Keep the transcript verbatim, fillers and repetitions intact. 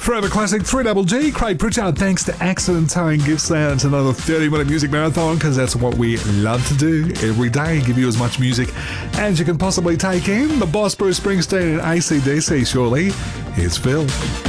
Forever Classic three Double G, Craig Pritchard. Thanks to Accident Towing Gifts there. It's another thirty minute music marathon because that's what we love to do every day. Give you as much music as you can possibly take in. The boss, Bruce Springsteen, and A C D C, surely. Here's Phil.